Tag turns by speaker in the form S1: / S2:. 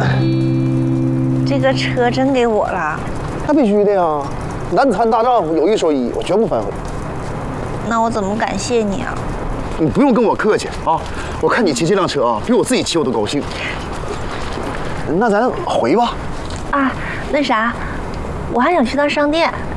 S1: 这个车真给我了？
S2: 那必须的呀！男子汉大丈夫，有一说一，我绝不反悔。
S1: 那我怎么感谢你啊？
S2: 你不用跟我客气啊！我看你骑这辆车啊，比我自己骑我都高兴。那咱回吧。
S1: 啊，那啥，我还想去趟商店。